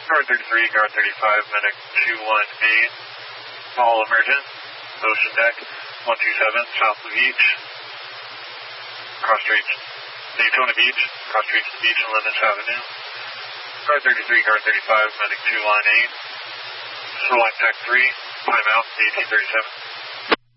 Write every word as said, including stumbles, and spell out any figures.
Guard thirty-three, guard thirty-five, medic two one eight, all emergent, ocean deck, one two seven, south of the beach, cross streets, Daytona Beach, cross streets the beach on Lenox Avenue. Guard thirty-three, guard thirty-five, medic two one eight, select tech three, timeout, eighteen thirty-seven.